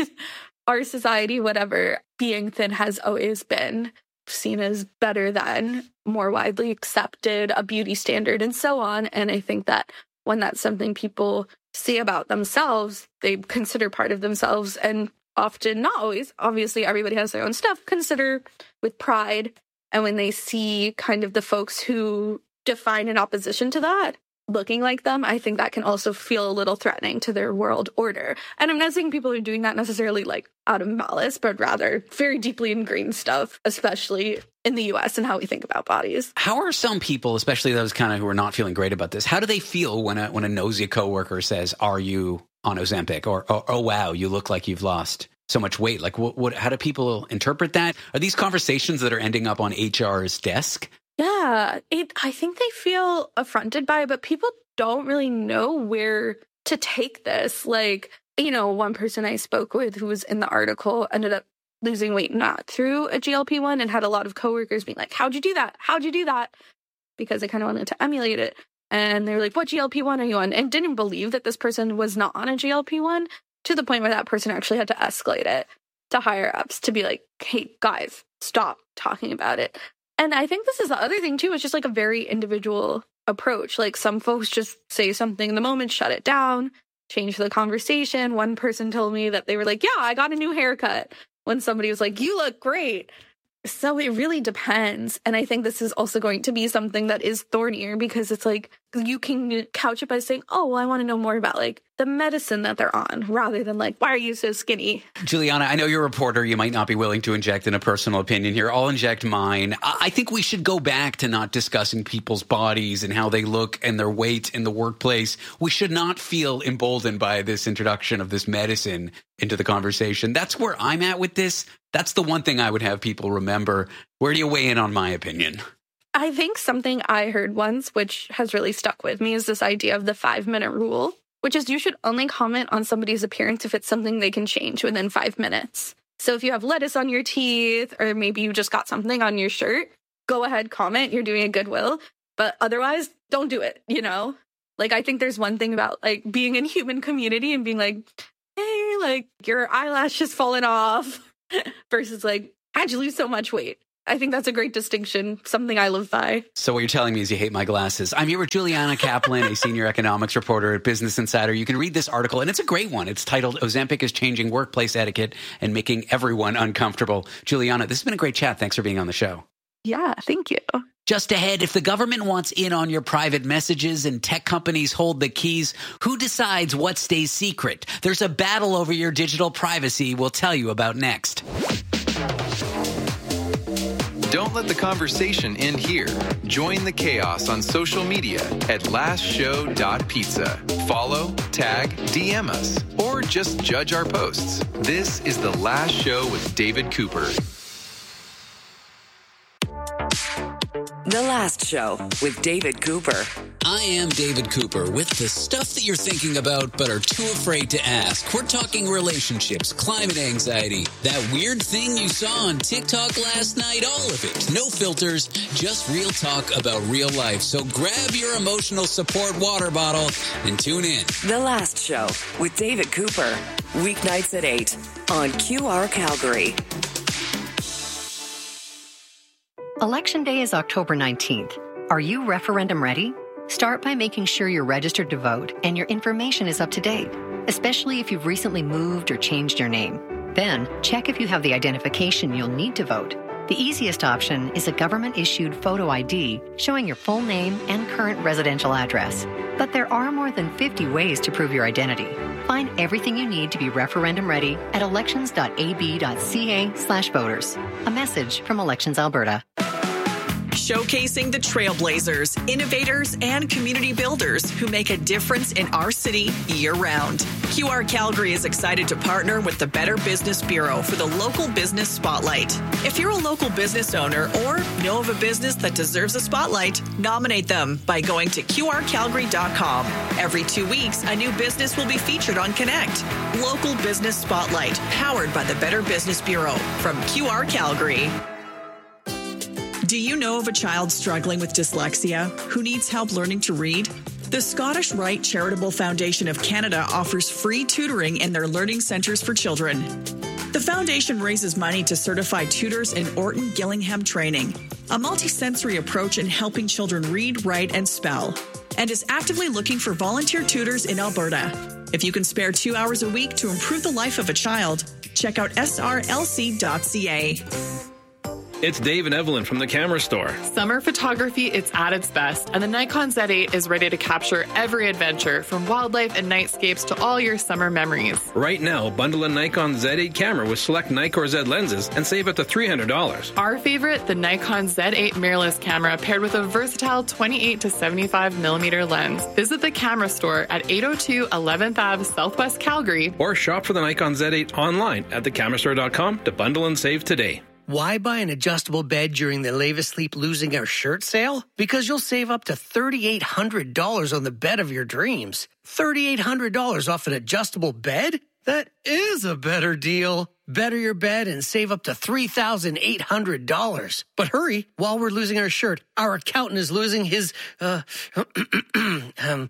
our society, whatever, being thin has always been seen as better than, more widely accepted, a beauty standard, and so on. And I think that when that's something people see about themselves, they consider part of themselves, and often, not always, obviously everybody has their own stuff, consider with pride. And when they see kind of the folks who define an opposition to that looking like them, I think that can also feel a little threatening to their world order. And I'm not saying people are doing that necessarily like out of malice, but rather very deeply ingrained stuff, especially in the U S and how we think about bodies. How are some people, especially those kind of who are not feeling great about this, how do they feel when a when a nosy coworker says, "Are you on Ozempic?" or "Oh, oh wow, you look like you've lost so much weight"? Like, what, what? How do people interpret that? Are these conversations that are ending up on H R's desk? Yeah, it, I think they feel affronted by it, but people don't really know where to take this. Like, you know, one person I spoke with who was in the article ended up losing weight not through a G L P one and had a lot of coworkers being like, how'd you do that? How'd you do that? Because they kind of wanted to emulate it. And they were like, what G L P one are you on? And didn't believe that this person was not on a G L P one, to the point where that person actually had to escalate it to higher ups to be like, hey, guys, stop talking about it. And I think this is the other thing, too. It's just like a very individual approach. Like some folks just say something in the moment, shut it down, change the conversation. One person told me that they were like, yeah, I got a new haircut, when somebody was like, you look great. So it really depends. And I think this is also going to be something that is thornier, because it's like you can couch it by saying, oh, well, I want to know more about like the medicine that they're on, rather than like, why are you so skinny? Juliana, I know you're a reporter. You might not be willing to inject in a personal opinion here. I'll inject mine. I think we should go back to not discussing people's bodies and how they look and their weight in the workplace. We should not feel emboldened by this introduction of this medicine into the conversation. That's where I'm at with this. That's the one thing I would have people remember. Where do you weigh in on my opinion? I think something I heard once, which has really stuck with me, is this idea of the five-minute rule. which is you should only comment on somebody's appearance if it's something they can change within five minutes. So if you have lettuce on your teeth, or maybe you just got something on your shirt, go ahead, comment. You're doing a goodwill. But otherwise, don't do it, you know? Like, I think there's one thing about, like, being in human community and being like, hey, like, your eyelash is falling off versus, like, how'd you lose so much weight? I think that's a great distinction, something I live by. So what you're telling me is you hate my glasses. I'm here with Juliana Kaplan, a senior economics reporter at Business Insider. You can read this article, and it's a great one. It's titled, Ozempic is Changing Workplace Etiquette and Making Everyone Uncomfortable. Juliana, this has been a great chat. Thanks for being on the show. Yeah, thank you. Just ahead, if the government wants in on your private messages and tech companies hold the keys, who decides what stays secret? There's a battle over your digital privacy we'll tell you about next. Don't let the conversation end here. Join the chaos on social media at last show dot pizza. Follow, tag, D M us, or just judge our posts. This is The Last Show with David Cooper. The Last Show with David Cooper. I am David Cooper with the stuff that you're thinking about but are too afraid to ask. We're talking relationships, climate anxiety, that weird thing you saw on TikTok last night, all of it. No filters, just real talk about real life. So grab your emotional support water bottle and tune in. The Last Show with David Cooper. Weeknights at eight on Q R Calgary. Election Day is October nineteenth. Are you referendum ready? Start by making sure you're registered to vote and your information is up to date, especially if you've recently moved or changed your name. Then, check if you have the identification you'll need to vote. The easiest option is a government-issued photo I D showing your full name and current residential address. But there are more than fifty ways to prove your identity. Find everything you need to be referendum ready at elections dot a b dot c a slash voters. A message from Elections Alberta. Showcasing the trailblazers, innovators, and community builders who make a difference in our city year-round. Q R Calgary is excited to partner with the Better Business Bureau for the Local Business Spotlight. If you're a local business owner or know of a business that deserves a spotlight, nominate them by going to Q R calgary dot com. Every two weeks, a new business will be featured on Connect. Local Business Spotlight, powered by the Better Business Bureau from Q R Calgary. Do you know of a child struggling with dyslexia who needs help learning to read? The Scottish Rite Charitable Foundation of Canada offers free tutoring in their learning centres for children. The foundation raises money to certify tutors in Orton Gillingham training, a multisensory approach in helping children read, write, and spell, and is actively looking for volunteer tutors in Alberta. If you can spare two hours a week to improve the life of a child, check out S R L C dot C A. It's Dave and Evelyn from the Camera Store. Summer photography, it's at its best, and the Nikon Z eight is ready to capture every adventure, from wildlife and nightscapes to all your summer memories. Right now, bundle a Nikon Z eight camera with select Nikkor Z lenses and save up to three hundred dollars. Our favorite, the Nikon Z eight mirrorless camera paired with a versatile twenty-eight to seventy-five millimeter lens. Visit the Camera Store at eight oh two eleventh Avenue Southwest Calgary. Or shop for the Nikon Z eight online at the camera store dot com to bundle and save today. Why buy an adjustable bed during the Lave Asleep Losing Our Shirt sale? Because you'll save up to three thousand eight hundred dollars on the bed of your dreams. three thousand eight hundred dollars off an adjustable bed? That is a better deal. Better your bed and save up to three thousand eight hundred dollars. But hurry, while we're losing our shirt, our accountant is losing his, uh, um,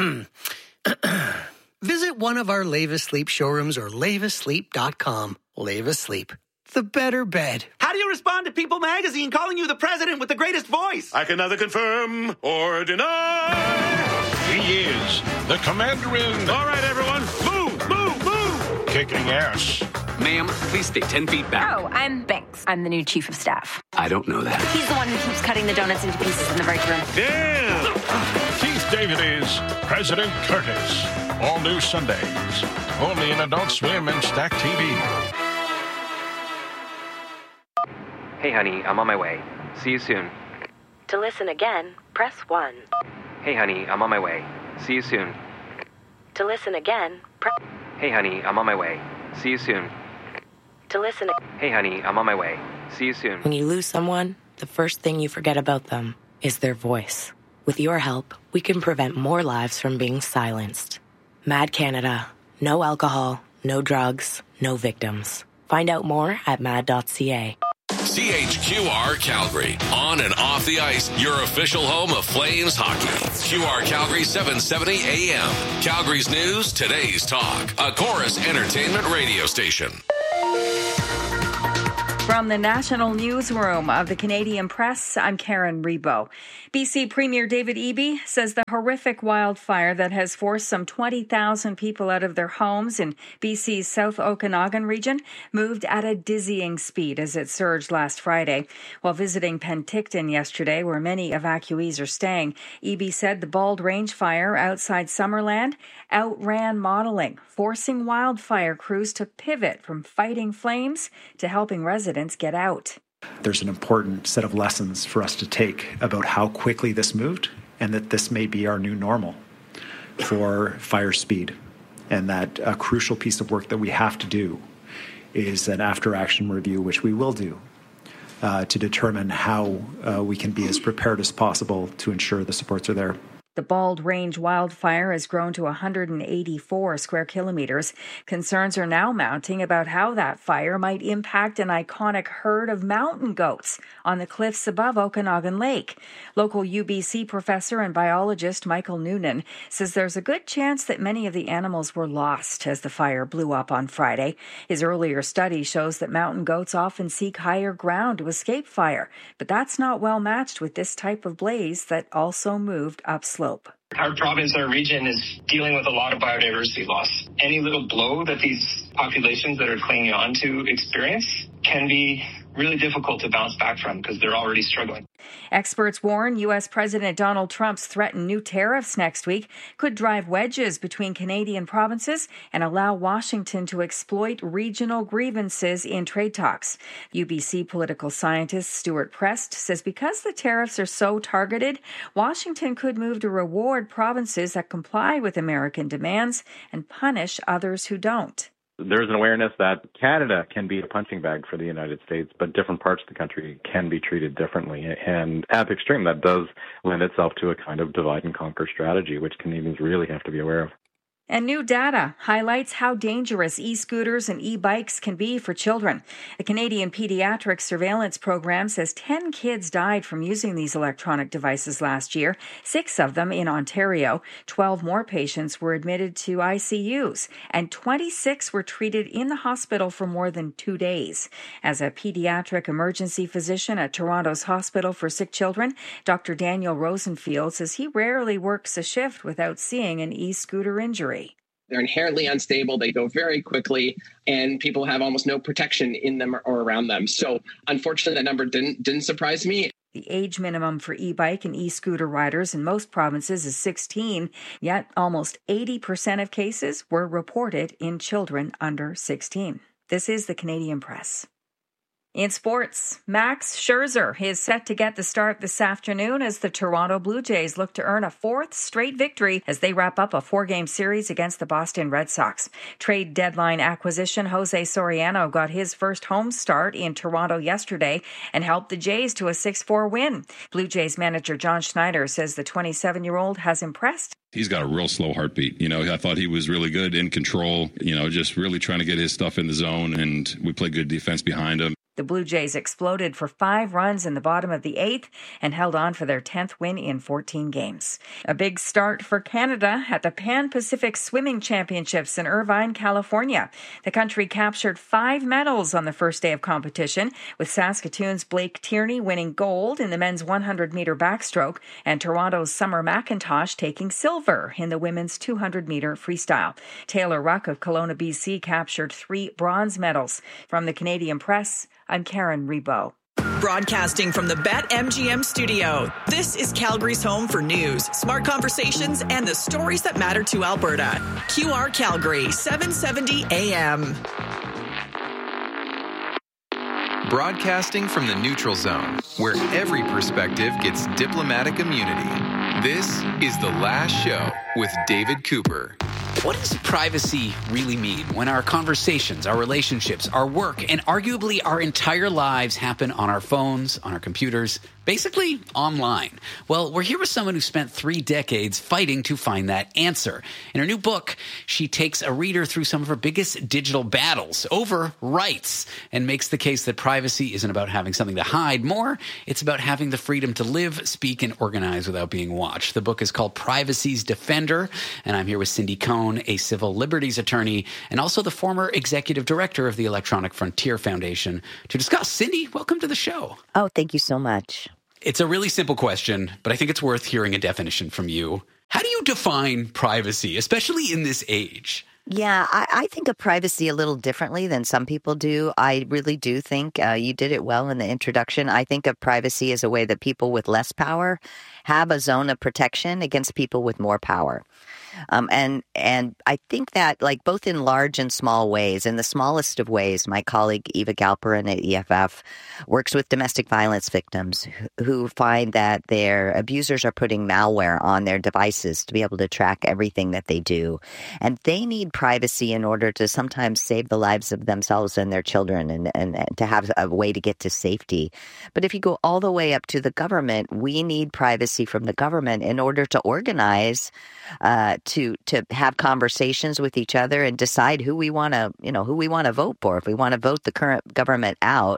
visit one of our Lave Asleep showrooms or lave asleep dot com. Lave Asleep. The better bed. How do you respond to People Magazine calling you the president with the greatest voice? I can neither confirm or deny. He is the commander-in. All right, everyone, move, move, move. Kicking ass. Ma'am, please stay ten feet back. Oh, I'm Banks. I'm the new chief of staff. I don't know that. He's the one who keeps cutting the donuts into pieces in the break room. Damn! Keith David is President Curtis. All new Sundays. Only in Adult Swim and Stack T V. Hey, honey, I'm on my way. See you soon. To listen again, press one. Hey, honey, I'm on my way. See you soon. To listen again, press... Hey, honey, I'm on my way. See you soon. To listen... Hey, honey, I'm on my way. See you soon. When you lose someone, the first thing you forget about them is their voice. With your help, we can prevent more lives from being silenced. Mad Canada. No alcohol, no drugs, no victims. Find out more at mad dot c a. C H Q R Calgary. On and off the ice, your official home of Flames hockey. Q R Calgary seven seventy A M. Calgary's news, today's talk. A Chorus Entertainment radio station. From the National Newsroom of the Canadian Press, I'm Karen Rebo. B C Premier David Eby says the horrific wildfire that has forced some twenty thousand people out of their homes in B C's South Okanagan region moved at a dizzying speed as it surged last Friday. While visiting Penticton yesterday, where many evacuees are staying, Eby said the Bald Range fire outside Summerland outran modeling, forcing wildfire crews to pivot from fighting flames to helping residents get out. There's an important set of lessons for us to take about how quickly this moved, and that this may be our new normal for fire speed. And that a crucial piece of work that we have to do is an after-action review, which we will do, uh, to determine how uh, we can be as prepared as possible to ensure the supports are there. The Bald Range wildfire has grown to one hundred eighty-four square kilometers. Concerns are now mounting about how that fire might impact an iconic herd of mountain goats on the cliffs above Okanagan Lake. Local U B C professor and biologist Michael Noonan says there's a good chance that many of the animals were lost as the fire blew up on Friday. His earlier study shows that mountain goats often seek higher ground to escape fire, but that's not well matched with this type of blaze that also moved upslope. Our province, our region is dealing with a lot of biodiversity loss. Any little blow that these populations that are clinging on to experience can be really difficult to bounce back from because they're already struggling. Experts warn U S President Donald Trump's threatened new tariffs next week could drive wedges between Canadian provinces and allow Washington to exploit regional grievances in trade talks. U B C political scientist Stuart Prest says because the tariffs are so targeted, Washington could move to reward provinces that comply with American demands and punish others who don't. There's an awareness that Canada can be a punching bag for the United States, but different parts of the country can be treated differently. And at the extreme, that does lend itself to a kind of divide and conquer strategy, which Canadians really have to be aware of. And new data highlights how dangerous e-scooters and e-bikes can be for children. The Canadian Pediatric Surveillance Program says ten kids died from using these electronic devices last year, six of them in Ontario. twelve more patients were admitted to I C Us, and twenty-six were treated in the hospital for more than two days. As a pediatric emergency physician at Toronto's Hospital for Sick Children, Doctor Daniel Rosenfield says he rarely works a shift without seeing an e-scooter injury. They're inherently unstable. They go very quickly, and people have almost no protection in them or around them. So unfortunately, that number didn't didn't surprise me. The age minimum for e-bike and e-scooter riders in most provinces is sixteen, yet almost eighty percent of cases were reported in children under sixteen. This is the Canadian Press. In sports, Max Scherzer is set to get the start this afternoon as the Toronto Blue Jays look to earn a fourth straight victory as they wrap up a four-game series against the Boston Red Sox. Trade deadline acquisition Jose Soriano got his first home start in Toronto yesterday and helped the Jays to a six four win. Blue Jays manager John Schneider says the twenty-seven-year-old has impressed. He's got a real slow heartbeat. You know, I thought he was really good, in control, you know, just really trying to get his stuff in the zone, and we played good defense behind him. The Blue Jays exploded for five runs in the bottom of the eighth and held on for their tenth win in fourteen games. A big start for Canada at the Pan-Pacific Swimming Championships in Irvine, California. The country captured five medals on the first day of competition, with Saskatoon's Blake Tierney winning gold in the men's one hundred meter backstroke and Toronto's Summer McIntosh taking silver in the women's two hundred meter freestyle. Taylor Ruck of Kelowna, B C captured three bronze medals. From the Canadian Press, I'm Karen Rebo. Broadcasting from the BetMGM studio, this is Calgary's home for news, smart conversations, and the stories that matter to Alberta. Q R Calgary, seven seventy A M. Broadcasting from the neutral zone, where every perspective gets diplomatic immunity. This is The Last Show with David Cooper. What does privacy really mean when our conversations, our relationships, our work, and arguably our entire lives happen on our phones, on our computers, basically online. Well, we're here with someone who spent three decades fighting to find that answer. In her new book, she takes a reader through some of her biggest digital battles over rights and makes the case that privacy isn't about having something to hide more. It's about having the freedom to live, speak, and organize without being watched. The book is called Privacy's Defender, and I'm here with Cindy Cohn, a civil liberties attorney, and also the former executive director of the Electronic Frontier Foundation, to discuss. Cindy, welcome to the show. Oh, thank you so much. It's a really simple question, but I think it's worth hearing a definition from you. How do you define privacy, especially in this age? Yeah, I, I think of privacy a little differently than some people do. I really do think uh, you did it well in the introduction. I think of privacy as a way that people with less power have a zone of protection against people with more power. Um, and and I think that, like, both in large and small ways, in the smallest of ways, my colleague Eva Galperin at E F F works with domestic violence victims who find that their abusers are putting malware on their devices to be able to track everything that they do. And they need privacy in order to sometimes save the lives of themselves and their children and, and, and to have a way to get to safety. But if you go all the way up to the government, we need privacy from the government in order to organize uh to to have conversations with each other and decide who we want to, you know, who we want to vote for. If we want to vote the current government out,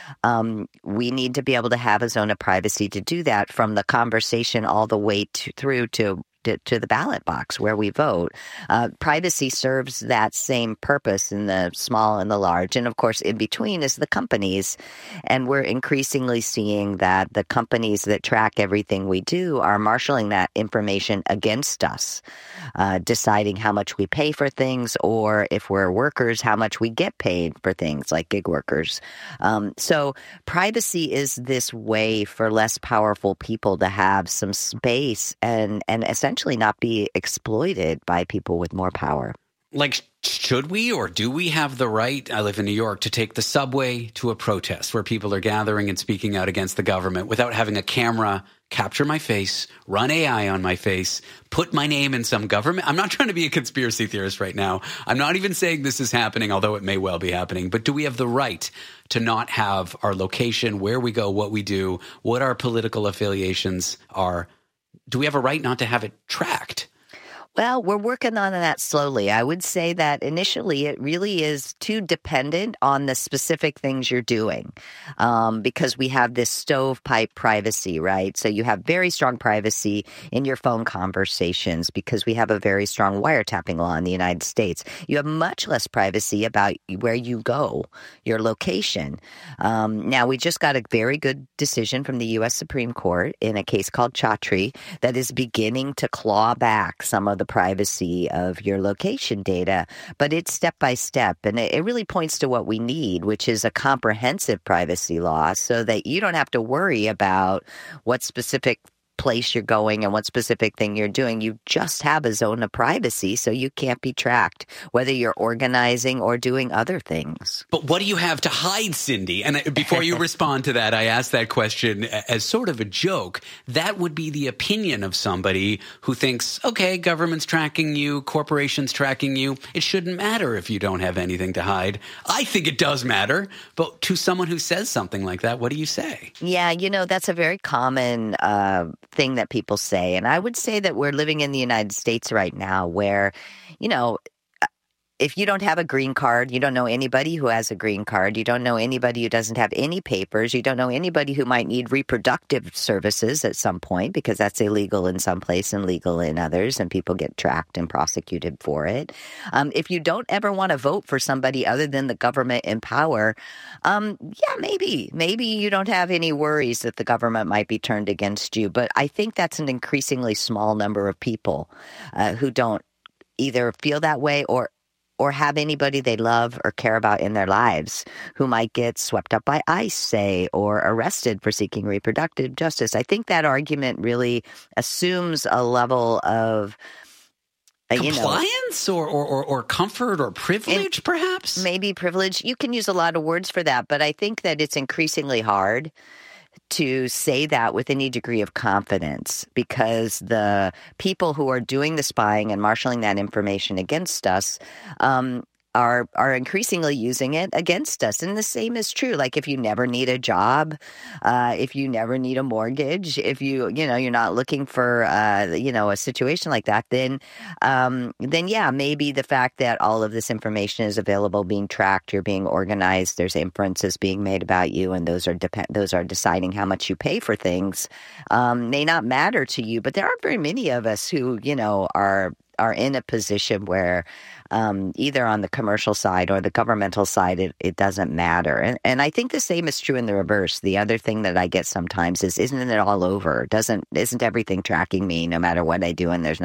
um, we need to be able to have a zone of privacy to do that, from the conversation all the way to, through to To, to the ballot box where we vote. Uh, privacy serves that same purpose in the small and the large. And of course, in between is the companies. And we're increasingly seeing that the companies that track everything we do are marshaling that information against us, uh, deciding how much we pay for things, or if we're workers, how much we get paid for things like gig workers. Um, so privacy is this way for less powerful people to have some space and, and essentially not be exploited by people with more power. Like, should we or do we have the right, I live in New York, to take the subway to a protest where people are gathering and speaking out against the government without having a camera capture my face, run A I on my face, put my name in some government? I'm not trying to be a conspiracy theorist right now. I'm not even saying this is happening, although it may well be happening. But do we have the right to not have our location, where we go, what we do, what our political affiliations are? Do we have a right not to have it tracked? Well, we're working on that slowly. I would say that initially it really is too dependent on the specific things you're doing, um, because we have this stovepipe privacy, right? So you have very strong privacy in your phone conversations because we have a very strong wiretapping law in the United States. You have much less privacy about where you go, your location. Um, now, we just got a very good decision from the U S Supreme Court in a case called Chaudhry that is beginning to claw back some of the privacy of your location data, but it's step by step. And it, it really points to what we need, which is a comprehensive privacy law so that you don't have to worry about what specific place you're going and what specific thing you're doing. You just have a zone of privacy, so you can't be tracked, whether you're organizing or doing other things. But what do you have to hide, Cindy? And before you respond to that, I asked that question as sort of a joke. That would be the opinion of somebody who thinks, okay, government's tracking you, corporations tracking you. It shouldn't matter if you don't have anything to hide. I think it does matter. But to someone who says something like that, what do you say? Yeah, you know, that's a very common uh, thing that people say. And I would say that we're living in the United States right now where, you know, if you don't have a green card, you don't know anybody who has a green card. You don't know anybody who doesn't have any papers. You don't know anybody who might need reproductive services at some point because that's illegal in some place and legal in others, and people get tracked and prosecuted for it. Um, if you don't ever want to vote for somebody other than the government in power, um, yeah, maybe. Maybe you don't have any worries that the government might be turned against you. But I think that's an increasingly small number of people uh, who don't either feel that way or or have anybody they love or care about in their lives who might get swept up by ICE, say, or arrested for seeking reproductive justice. I think that argument really assumes a level of uh, compliance you know, or, or, or, or comfort or privilege, perhaps? Maybe privilege. You can use a lot of words for that, but I think that it's increasingly hard to say that with any degree of confidence because the people who are doing the spying and marshaling that information against us um, are are increasingly using it against us. And the same is true. Like if you never need a job, uh, if you never need a mortgage, if you, you know, you're not looking for, uh, you know, a situation like that, then, um, then yeah, maybe the fact that all of this information is available, being tracked, you're being organized, there's inferences being made about you, and those are dep- those are deciding how much you pay for things, um, may not matter to you. But there aren't very many of us who, you know, are are in a position where um, either on the commercial side or the governmental side, it, it doesn't matter. And, and I think the same is true in the reverse. The other thing that I get sometimes is, isn't it all over? Doesn't isn't everything tracking me no matter what I do, and there's